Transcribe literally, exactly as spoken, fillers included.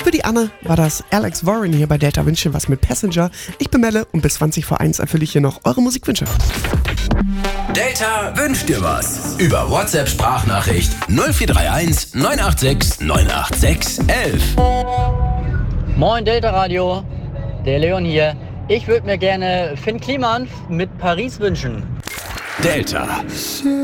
Für die Anne war das Alex Warren hier bei Delta Wünsche was mit Passenger. Ich bin Melle und bis zwanzig vor eins erfülle ich hier noch eure Musikwünsche. Delta wünscht dir was. Über WhatsApp-Sprachnachricht null vier drei eins neun acht sechs neun acht sechs elf. Moin Delta Radio, der Leon hier. Ich würde mir gerne Finn Kliman mit Paris wünschen. Delta.